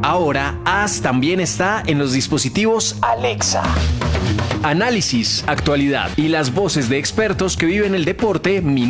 Ahora, As también está en los dispositivos Alexa. Análisis, actualidad y las voces de expertos que viven el deporte